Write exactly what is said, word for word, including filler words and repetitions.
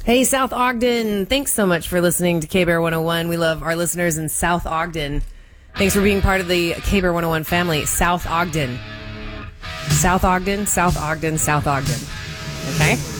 Hey, South Ogden. Thanks so much for listening to K-Bear one oh one. We love our listeners in South Ogden. Thanks for being part of the K-Bear one oh one family. South Ogden. South Ogden, South Ogden, South Ogden. Okay?